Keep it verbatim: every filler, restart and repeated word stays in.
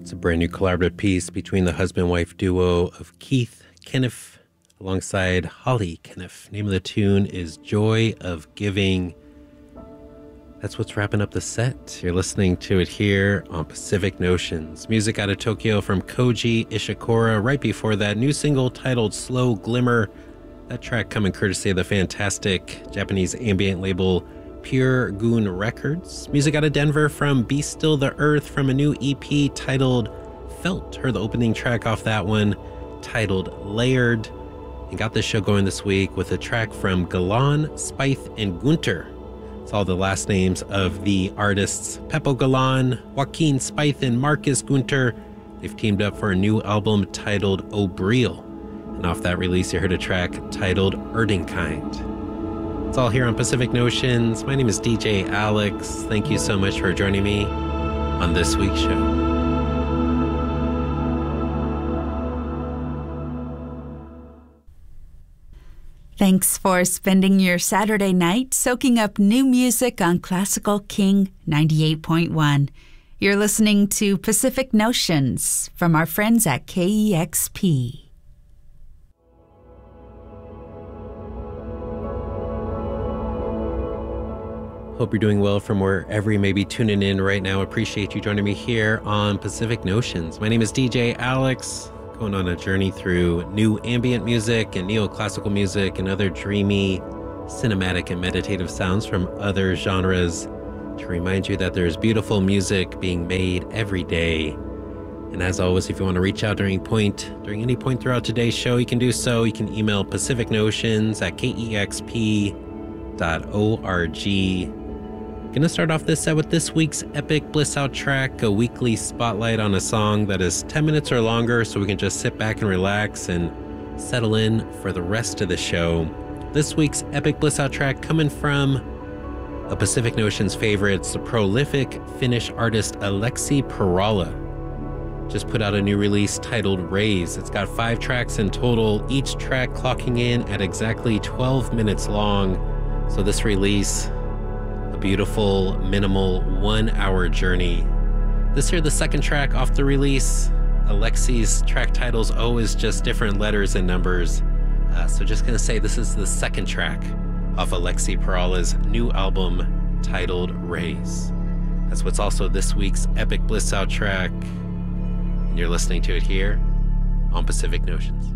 It's a brand new collaborative piece between the husband-wife duo of Keith Kenneth alongside Holly Kenneth. Name of the tune is Joy of Giving. That's what's wrapping up the set. You're listening to it here on Pacific Notions. Music out of Tokyo from Koji Ishikura. Right before that, new single titled Slow Glimmer. That track coming courtesy of the fantastic Japanese ambient label Pure Goon Records. Music out of Denver from Be Still the Earth from a new E P titled Felt. Heard the opening track off that one titled Layered. And got this show going this week with a track from Galan, Spithe, and Gunter. It's all the last names of the artists Peppo Galan, Joaquin Spithe, and Marcus Gunter. They've teamed up for a new album titled Obreel. And off that release, you heard a track titled Erdenkind. It's all here on Pacific Notions. My name is D J Alex. Thank you so much for joining me on this week's show. Thanks for spending your Saturday night soaking up new music on Classical King ninety-eight point one. You're listening to Pacific Notions from our friends at K E X P. Hope you're doing well from wherever you may be tuning in right now. Appreciate you joining me here on Pacific Notions. My name is D J Alex. Going on a journey through new ambient music and neoclassical music and other dreamy, cinematic, and meditative sounds from other genres to remind you that there's beautiful music being made every day. And as always, if you want to reach out during point, during any point throughout today's show, you can do so. You can email pacific notions at k e x p dot org. Gonna start off this set with this week's Epic Bliss Out track, a weekly spotlight on a song that is ten minutes or longer so we can just sit back and relax and settle in for the rest of the show. This week's Epic Bliss Out track coming from a Pacific Notions favorites, the prolific Finnish artist Aleksi Pirala. Just put out a new release titled Raise. It's got five tracks in total, each track clocking in at exactly twelve minutes long. So this release, beautiful, minimal, one-hour journey. This here, the second track off the release. Aleksi's track titles always just different letters and numbers. Uh, so just gonna say this is the second track off Aleksi Pirala's new album titled Raise. That's what's also this week's Epic Bliss Out track. And you're listening to it here on Pacific Notions.